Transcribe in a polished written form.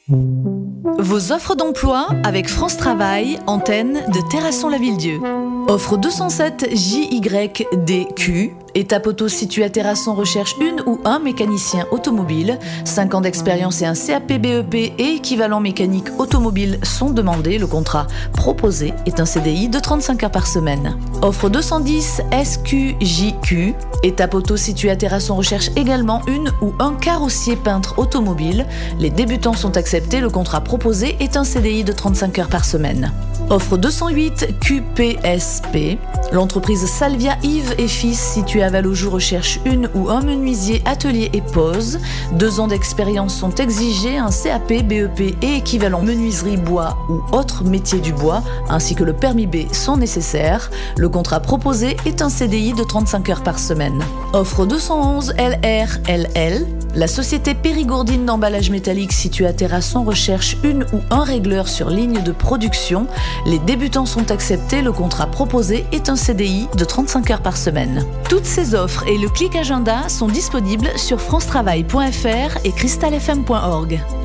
Vos offres d'emploi avec France Travail, antenne de Terrasson-Lavilledieu. Offre 207 JYDQ, étape auto située à Terrasson recherche une ou un mécanicien automobile. 5 ans d'expérience et un CAP BEP et équivalent mécanique automobile sont demandés. Le contrat proposé est un CDI de 35 heures par semaine. Offre 210 SQJQ, étape auto située à Terrasson recherche également une ou un carrossier peintre automobile. Les débutants sont acceptés. Le contrat proposé est un CDI de 35 heures par semaine. Offre 208 QPSP. L'entreprise Salvia Yves et Fils située à Valaujoux recherche une ou un menuisier atelier et pose. 2 ans d'expérience sont exigés, un CAP, BEP et équivalent menuiserie bois ou autre métier du bois, ainsi que le permis B sont nécessaires. Le contrat proposé est un CDI de 35 heures par semaine. Offre 211 LRLL. La société Périgourdine d'emballage métallique située à Terrasson recherche une ou un régleur sur ligne de production. Les débutants sont acceptés. Le contrat proposé est un CDI de 35 heures par semaine. Toutes ces offres et le clic agenda sont disponibles sur francetravail.fr et crystalfm.org.